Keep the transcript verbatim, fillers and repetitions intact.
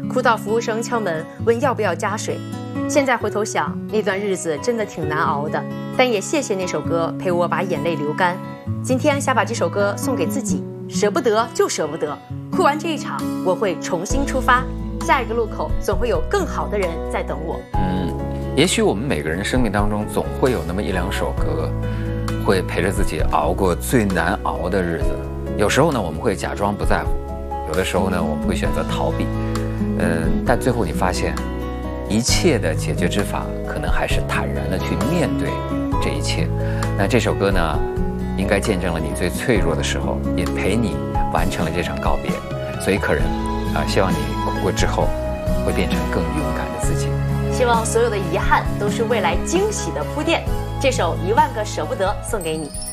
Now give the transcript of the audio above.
哭到服务生敲门问要不要加水。现在回头想，那段日子真的挺难熬的，但也谢谢那首歌陪我把眼泪流干。今天想把这首歌送给自己，舍不得就舍不得，哭完这一场，我会重新出发，下一个路口总会有更好的人在等我。 嗯，也许我们每个人生命当中总会有那么一两首歌，会陪着自己熬过最难熬的日子。有时候呢，我们会假装不在乎；有的时候呢，我们会选择逃避。嗯，但最后你发现，一切的解决之法，可能还是坦然的去面对这一切。那这首歌呢，应该见证了你最脆弱的时候，也陪你完成了这场告别。所以，客人啊，希望你哭过之后，会变成更勇敢的自己。 希望所有的遗憾都是未来惊喜的铺垫。这首《一万个舍不得》送给你。